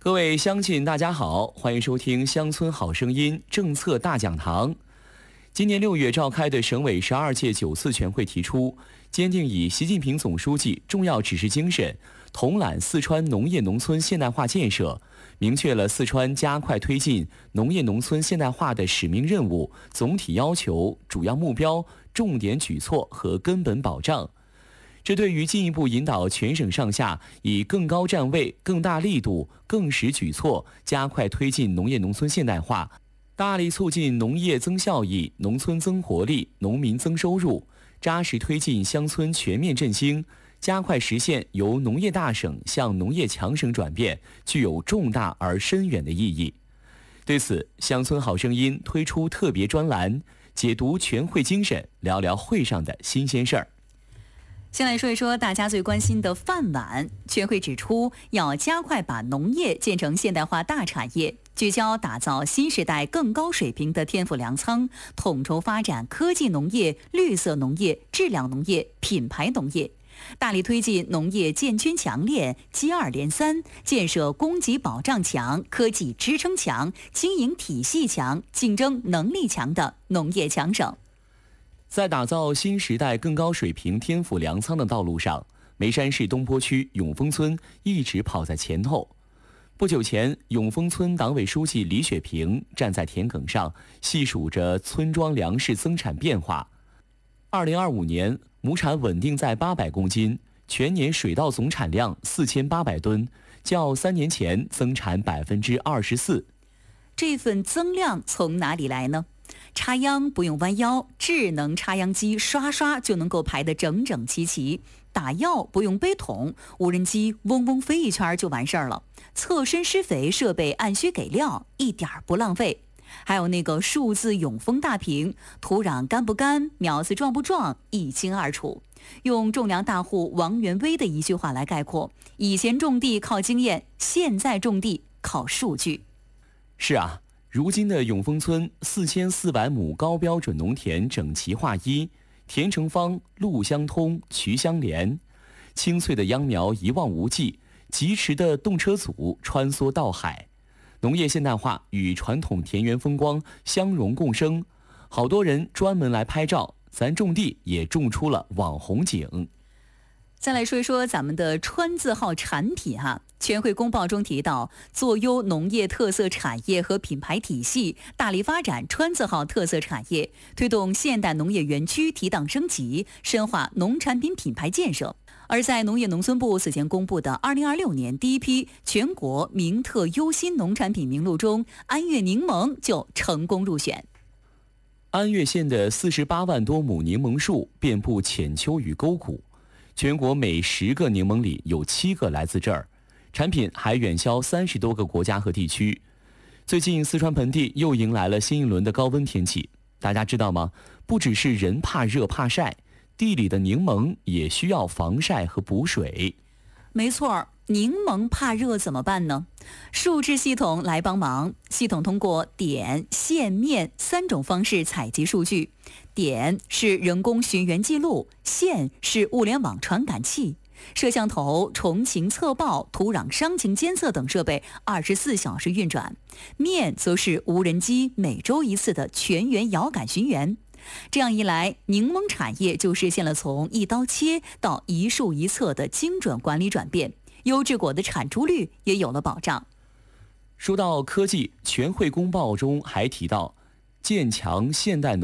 各位乡亲，大家好，欢迎收听《乡村好声音》政策大讲堂。今年6月召开的省委12届9次全会提出，坚定以习近平总书记重要指示精神，统揽四川农业农村现代化建设，明确了四川加快推进农业农村现代化的使命任务、总体要求、主要目标、重点举措和根本保障。这对于进一步引导全省上下以更高站位、更大力度、更实举措，加快推进农业农村现代化，大力促进农业增效益、农村增活力、农民增收入，扎实推进乡村全面振兴，加快实现由农业大省向农业强省转变，具有重大而深远的意义。对此，乡村好声音推出特别专栏，解读全会精神，聊聊会上的新鲜事儿。 先来说一说大家最关心的饭碗。全会指出，要加快把农业建成现代化大产业，聚焦打造新时代更高水平的天府粮仓，统筹发展科技农业、绿色农业、质量农业、品牌农业，大力推进农业建军强链、接二连三，建设供给保障强、科技支撑强、经营体系强、竞争能力强的农业强省。 在打造新时代更高水平天府粮仓的道路上，眉山市东坡区永丰村一直跑在前头。不久前，永丰村党委书记李雪平站在田埂上，细数着村庄粮食增产变化。2025年，亩产稳定在800公斤，全年水稻总产量4800吨，较3年前增产24%。 这份增量从哪里来呢？插秧不用弯腰，智能插秧机刷刷就能够排得整整齐齐；打药不用背桶，无人机嗡嗡飞一圈就完事儿了；侧身施肥设备按需给料，一点不浪费。还有那个数字永丰大屏，土壤干不干、苗子壮不壮，一清二楚。用种粮大户王元威的一句话来概括：以前种地靠经验，现在种地靠数据。 是啊，如今的永丰村4400亩高标准农田整齐划一，田成方，路相通，渠相连，清脆的秧苗一望无际，疾驰的动车组穿梭到海，农业现代化与传统田园风光相融共生，好多人专门来拍照，咱种地也种出了网红景。 再来说一说咱们的川字号产品哈。全会公报中提到，做优农业特色产业和品牌体系，大力发展川字号特色产业，推动现代农业园区提档升级，深化农产品品牌建设。而在农业农村部此前公布的2026年第一批全国名特优新农产品名录中，安岳柠檬就成功入选。 安岳县的48万多亩柠檬树遍布浅丘与沟谷，全国每10个柠檬里有7个来自这儿。产品还远销30多个国家和地区。最近四川盆地又迎来了新一轮的高温天气，大家知道吗？不只是人怕热怕晒，地里的柠檬也需要防晒和补水。 没错，柠檬怕热怎么办呢？数智系统来帮忙，系统通过点、线、面3种方式采集数据。点是人工寻源记录，线是物联网传感器，摄像头、虫情测报、土壤伤情监测等设备24小时运转，面则是无人机每周1次的全员遥感巡园。这样一来，柠檬产业就实现了从一刀切到一树一册的精准管理转变，优质果的产出率也有了保障。 说到科技，全会公报中还提到，建强现代农